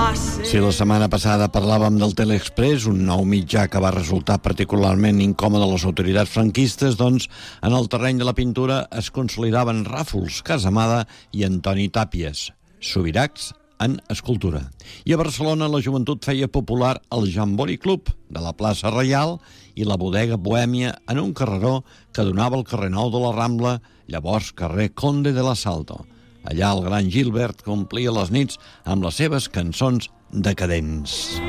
Si la setmana passada parlàvem del Teleexpress, un nou mitjà que va resultar particularment incòmode a les autoritats franquistes, doncs en el terreny de la pintura es consolidaven Ràfols, Casamada i Antoni Tàpies, Subirachs en escultura. I a Barcelona la joventut feia popular el Jambori Club de la plaça Reial i la bodega Bohèmia en un carreró que donava al carrer Nou de la Rambla, llavors carrer Conde de la Salto. Allà el gran Gilbert complia les nits amb les seves cançons decadents.